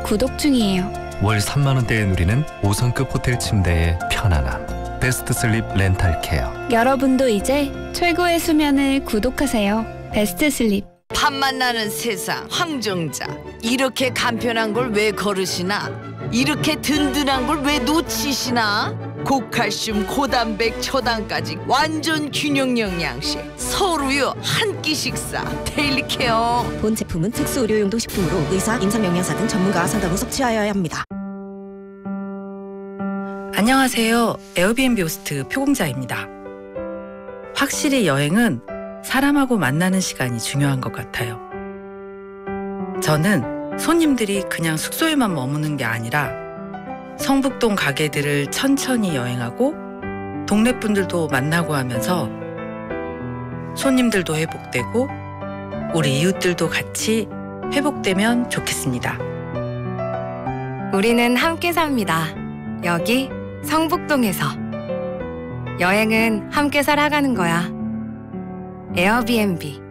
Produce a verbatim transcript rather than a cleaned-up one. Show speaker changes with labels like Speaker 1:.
Speaker 1: 구독 중이에요.
Speaker 2: 월 삼만 원대에 누리는 오 성급 호텔 침대의 편안함. 베스트 슬립 렌탈 케어.
Speaker 1: 여러분도 이제 최고의 수면을 구독하세요. 베스트 슬립.
Speaker 3: 팝만 나는 세상 황정자. 이렇게 간편한 걸 왜 거르시나? 이렇게 든든한 걸 왜 놓치시나? 고칼슘, 고단백, 초당까지 완전 균형 영양식. 서울우유 한 끼 식사 데일리 케어.
Speaker 4: 본 제품은 특수 의료용도 식품으로 의사, 임상영양사 등 전문가 상담 후 섭취하여야 합니다.
Speaker 5: 안녕하세요. 에어비앤비 호스트 표공자입니다. 확실히 여행은 사람하고 만나는 시간이 중요한 것 같아요. 저는 손님들이 그냥 숙소에만 머무는 게 아니라 성북동 가게들을 천천히 여행하고 동네 분들도 만나고 하면서 손님들도 회복되고 우리 이웃들도 같이 회복되면 좋겠습니다.
Speaker 6: 우리는 함께 삽니다. 여기 성북동에서. 여행은 함께 살아가는 거야. 에어비앤비.